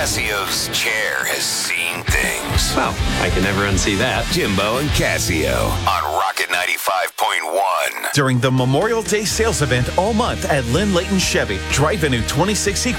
Casio's chair has seen things. Well, I can never unsee that. Jimbo and Casio on Rocket 95.1. During the Memorial Day sales event all month at Lynn Layton Chevy, drive a new 2016